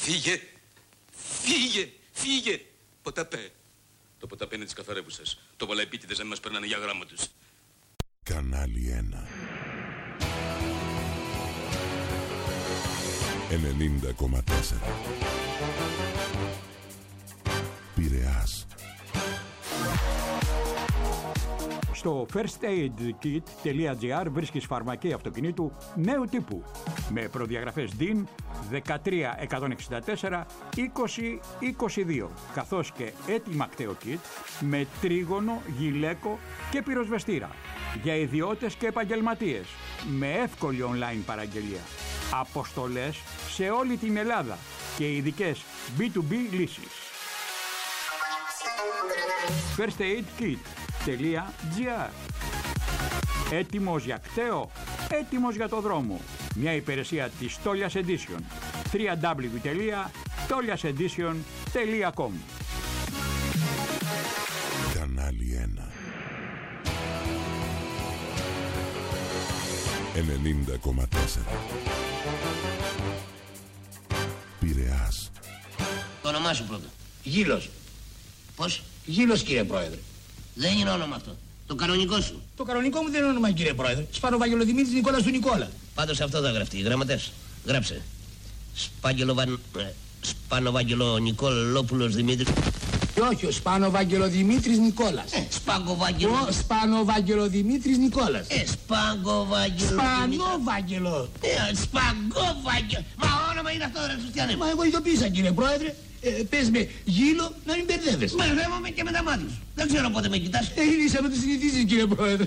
Φύγε. Φύγε. Φύγε. Ποταπέ. Το ποταπέ είναι της καθαρεύουσας. Το βαλαϊπίτιδες δεν μας περνάνε για γράμμα τους. Κανάλι 1 90,4 Πειραιάς. Στο firstaidkit.gr βρίσκεις φαρμακεία αυτοκινήτου νέου τύπου με προδιαγραφές DIN 13164 2022 καθώς και έτοιμα κταίο kit με τρίγωνο, γυλαίκο και πυροσβεστήρα για ιδιώτες και επαγγελματίες με εύκολη online παραγγελία. Αποστολές σε όλη την Ελλάδα και ειδικές B2B λύσεις. firstaidkit.gr. Έτοιμος για κταίο, έτοιμος για το δρόμο. Μια υπηρεσία της Tolias Edition. www.toliasedition.com. Κανάλι 1 90,4 Πειραιάς. Το όνομά σου πρώτα. Γήλος. Πώς? Γήλος, κύριε Πρόεδρε. Δεν είναι όνομα αυτό. Το κανονικό σου. Το κανονικό μου δεν είναι όνομα, κύριε Πρόεδρε. Σπάνο Δημήτρης Νικόλας του Νικόλα. Πάντως αυτό θα γραφτεί. Γραμματές, γράψε. Σπάνο Βάγγελο Νικόλοπουλος Δημήτρης. Όχι, ο Σπάνο Δημήτρης Νικόλας. Σπάγκο Βάγγελο. Ο Σπάνο Δημήτρης Νικόλας. Σπάγκο Βάγγελο. Σπανό Βάγγελο. Σπάγκο Βάγγελο. Μα όνομα είναι αυτό, ρε Χριστιανέ. Μα εγώ ειδοποίησα, κύριε Πρόεδρε. Πες με γήλο να μην μπερδεύεσαι. Μπερδεύομαι και με τα μάτια σου. Δεν ξέρω πότε με κοιτάς. Ήρθα να το συνηθίσεις, κύριε Πρόεδρε.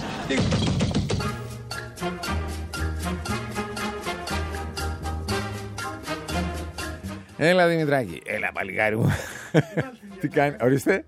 Έλα Δημητράκη, έλα παλικάρι μου. Τι κάνει, ορίστε.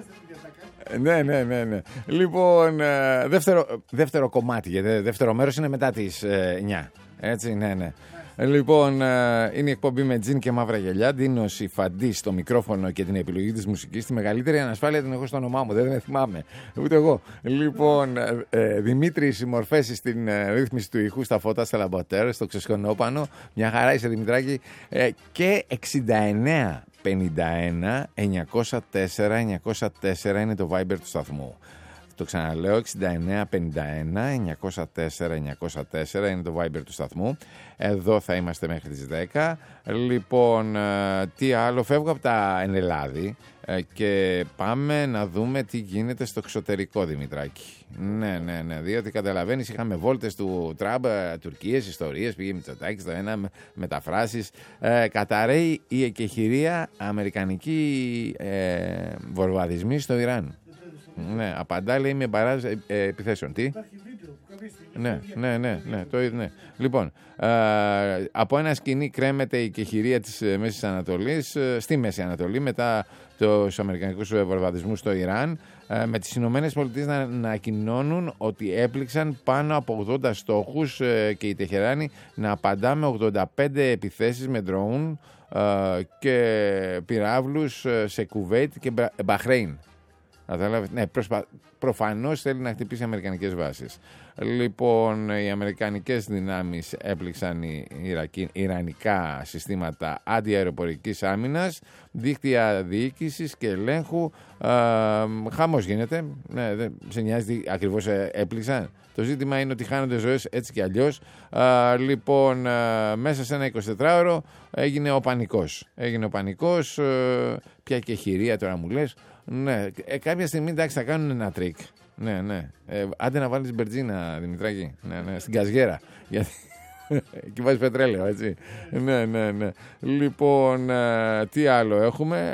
Ναι. Λοιπόν, δεύτερο κομμάτι, γιατί δεύτερο μέρος είναι μετά τις 9. Έτσι, ναι. Λοιπόν, είναι η εκπομπή με τζιν και μαύρα γυαλιά. Ντίνος Υφαντής στο μικρόφωνο και την επιλογή της μουσικής. Τη μεγαλύτερη ανασφάλεια την έχω στο όνομά μου, δεν θυμάμαι. Ούτε εγώ. Λοιπόν, Δημήτρης μορφές στην ρύθμιση του ήχου, στα φώτα, στα λαμποτέρ, στο ξεσχονόπανο. Μια χαρά είσαι, Δημητράκη. Και 69 51 904 904 είναι το Viber του σταθμού. Το ξαναλέω, 69 51 904 904 είναι το Viber του σταθμού. Εδώ θα είμαστε μέχρι τις 10. Λοιπόν, τι άλλο, φεύγω από τα Ενελάδη και πάμε να δούμε τι γίνεται στο εξωτερικό, Δημητράκη. Ναι, διότι καταλαβαίνεις, είχαμε βόλτες του Τραμπ, Τουρκίες, ιστορίες, πήγε Μητσοτάκης στο ένα, μεταφράσεις. Καταραίει η εκεχηρία αμερικανική βομβαρδισμοί στο Ιράν. Ναι, απαντά, λέει, με μπαράζ επιθέσεων. Τι? Ναι. Το είδε, ναι. Λοιπόν, από ένα σκηνή κρέμεται η κεχηρία της Μέσης Ανατολής, στη Μέση Ανατολή, μετά τους αμερικανικούς βομβαρδισμούς στο Ιράν, με τις Ηνωμένες Πολιτείες να ανακοινώνουν ότι έπληξαν πάνω από 80 στόχους και η Τεχεράνη να απαντά με 85 επιθέσεις με ντρόουν και πυράβλους σε Κουβέιτ και Μπαχρέιν. Ναι, προφανώς θέλει να χτυπήσει αμερικανικές βάσεις. Λοιπόν, οι αμερικανικές δυνάμεις έπληξαν ιρανικά συστήματα αντιαεροπορικής άμυνας, δίκτυα διοίκησης και ελέγχου. Χαμός γίνεται. Ναι, δεν σε νοιάζει ακριβώς έπληξαν. Το ζήτημα είναι ότι χάνονται ζωές έτσι και αλλιώς. Λοιπόν, μέσα σε ένα 24ωρο έγινε ο πανικός. Πια και χειρία τώρα μου λες. Ναι, κάποια στιγμή εντάξει θα κάνουν ένα τρίκ. Ναι. Άντε να βάλεις μπερτζίνα, Δημητράκη. Ναι, στην καζιέρα. Γιατί εκεί βάζεις πετρέλαιο, έτσι. Ναι. Λοιπόν, τι άλλο έχουμε.